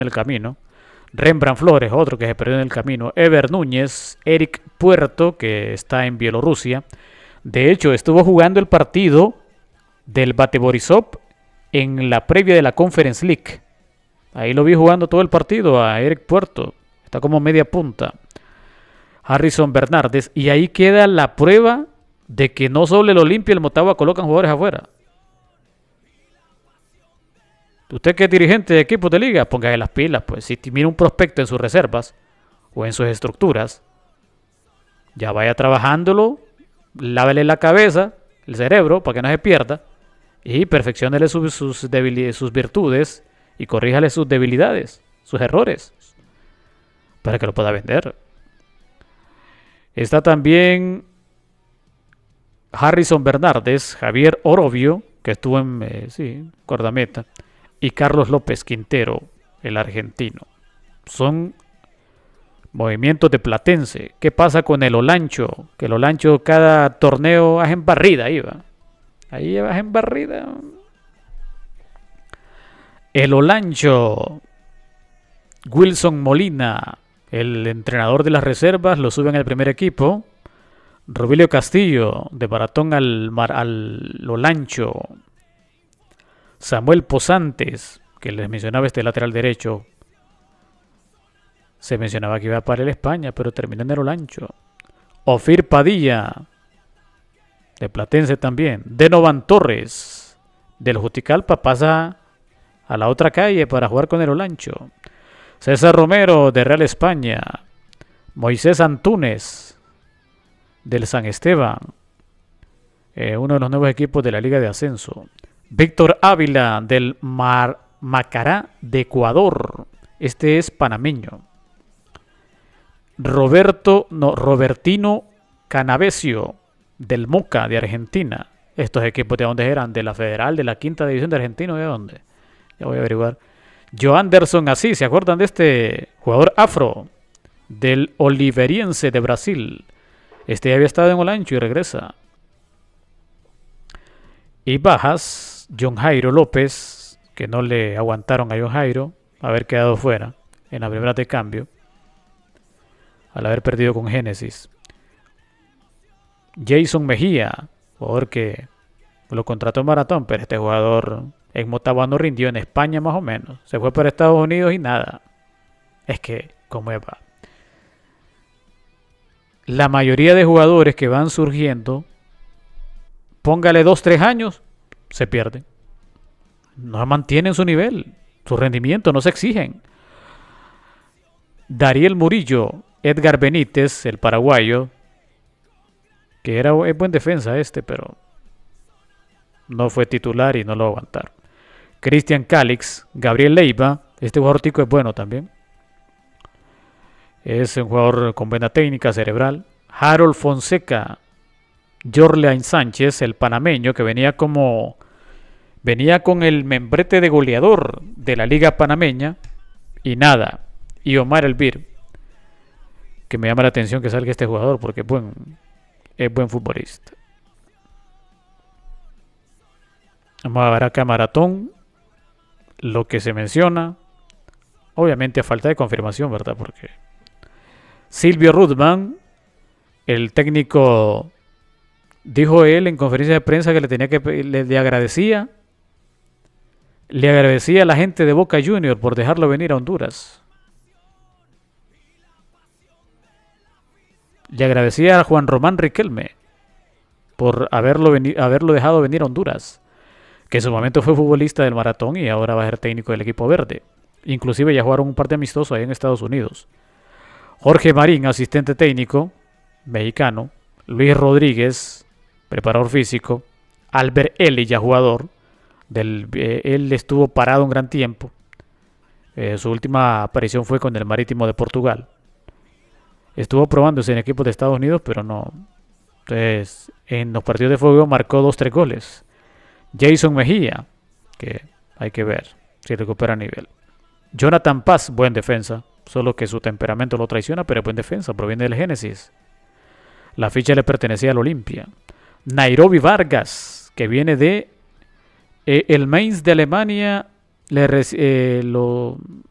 en el camino. Rembrandt Flores, otro que se perdió en el camino. Ever Núñez, Eric Puerto, que está en Bielorrusia. De hecho, estuvo jugando el partido del Bate Borisov en la previa de la Conference League. Ahí lo vi jugando todo el partido a Eric Puerto. Está como media punta. Harrison Bernardes. Y ahí queda la prueba de que no solo el Olimpia y el Motagua colocan jugadores afuera. Usted que es dirigente de equipos de liga, póngase las pilas. Pues si mira un prospecto en sus reservas o en sus estructuras, ya vaya trabajándolo, lávele la cabeza, el cerebro, para que no se pierda, y perfeccionele sus virtudes y corríjale sus debilidades, sus errores, para que lo pueda vender. Está también Harrison Bernardes, Javier Orobio, que estuvo en guardameta, y Carlos López Quintero, el argentino. Son movimientos de Platense. ¿Qué pasa con el Olancho? Que el Olancho cada torneo hace en barrida, ahí va. Ahí vas en barrida. El Olancho. Wilson Molina, el entrenador de las reservas, lo suben al primer equipo. Robilio Castillo, de Baratón al Olancho. Samuel Posantes, que les mencionaba este lateral derecho. Se mencionaba que iba para el España, pero terminó en el Olancho. Ofir Padilla, de Platense también. Denovan Torres, del Juticalpa, pasa a la otra calle para jugar con el Olancho. César Romero, de Real España. Moisés Antúnez, del San Esteban, uno de los nuevos equipos de la Liga de Ascenso. Víctor Ávila, del Macará de Ecuador. Este es panameño. Robertino Canavesio, del Moca de Argentina. Estos equipos de dónde eran, de la Federal, de la Quinta División de Argentina, ¿de dónde? Ya voy a averiguar. Joanderson Asís, ¿se acuerdan de este jugador afro? Del Oliveriense de Brasil. Este ya había estado en Olancho y regresa. Y bajas, John Jairo López, que no le aguantaron a John Jairo haber quedado fuera en la primera de cambio, al haber perdido con Génesis. Jason Mejía, jugador que lo contrató en Maratón, pero este jugador en Motagua no rindió, en España más o menos. Se fue para Estados Unidos y nada. Es que, ¿cómo va? La mayoría de jugadores que van surgiendo, póngale 2-3 años, se pierden. No mantienen su nivel, su rendimiento, no se exigen. Dariel Murillo, Edgar Benítez, el paraguayo, que es buen defensa pero no fue titular y no lo aguantaron. Cristian Calix, Gabriel Leiva, este jugador tico es bueno también. Es un jugador con buena técnica cerebral. Harold Fonseca, Jorlein Sánchez, el panameño, que venía con el membrete de goleador de la liga panameña y nada. Y Omar Elvir, que me llama la atención que salga este jugador porque es buen futbolista. Vamos a ver acá Maratón, lo que se menciona, obviamente a falta de confirmación, ¿verdad? Porque Silvio Rudman, el técnico, dijo él en conferencia de prensa que le agradecía a la gente de Boca Junior por dejarlo venir a Honduras. Le agradecía a Juan Román Riquelme por haberlo dejado venir a Honduras, que en su momento fue futbolista del Maratón y ahora va a ser técnico del equipo verde. Inclusive ya jugaron un par de amistosos ahí en Estados Unidos. Jorge Marín, asistente técnico, mexicano. Luis Rodríguez, preparador físico. Albert Eli, ya jugador. Él estuvo parado un gran tiempo. Su última aparición fue con el Marítimo de Portugal. Estuvo probándose en equipos de Estados Unidos, pero no. Entonces, en los partidos de fuego marcó 2-3 goles. Jason Mejía, que hay que ver si recupera nivel. Jonathan Paz, buen defensa, solo que su temperamento lo traiciona, pero es buen defensa, proviene del Génesis. La ficha le pertenecía al Olimpia. Nairobi Vargas, que viene de el Mainz de Alemania, lo